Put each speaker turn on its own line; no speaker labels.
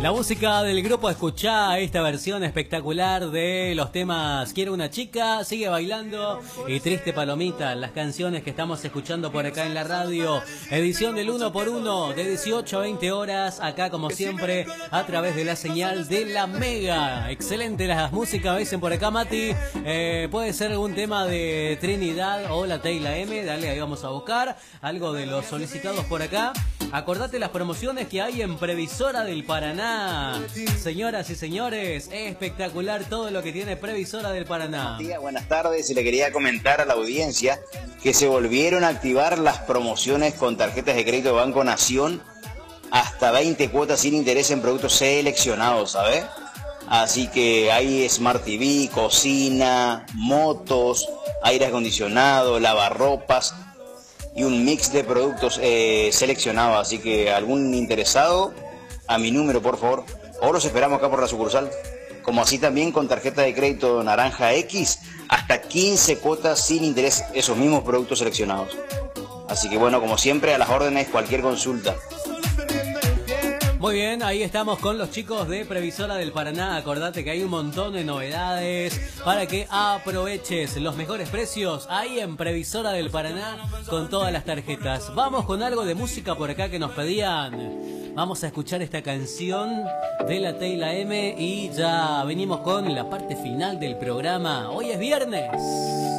La música del grupo Escuchá, esta versión espectacular de los temas Quiero una chica, Sigue bailando y Triste Palomita, las canciones que estamos escuchando por acá en la radio. Edición del 1x1 de 18 a 20 horas, acá como siempre a través de la señal de la Mega. Excelente las músicas, dicen por acá Mati. Puede ser algún tema de Trinidad o la Teila M, dale, ahí vamos a buscar algo de los solicitados por acá. Acordate las promociones que hay en Previsora del Paraná. Señoras y señores, espectacular todo lo que tiene Previsora del Paraná.
Buenas tardes, y le quería comentar a la audiencia que se volvieron a activar las promociones con tarjetas de crédito de Banco Nación, hasta 20 cuotas sin interés en productos seleccionados, ¿sabes? Así que hay Smart TV, cocina, motos, aire acondicionado, lavarropas y un mix de productos seleccionados. Así que algún interesado, a mi número por favor, o los esperamos acá por la sucursal. Como así también con tarjeta de crédito Naranja X, hasta 15 cuotas sin interés, esos mismos productos seleccionados. Así que bueno, como siempre, a las órdenes, cualquier consulta.
Muy bien, ahí estamos con los chicos de Previsora del Paraná. Acordate que hay un montón de novedades para que aproveches los mejores precios ahí en Previsora del Paraná con todas las tarjetas. Vamos con algo de música por acá que nos pedían. Vamos a escuchar esta canción de la Teila M y ya venimos con la parte final del programa. Hoy es viernes.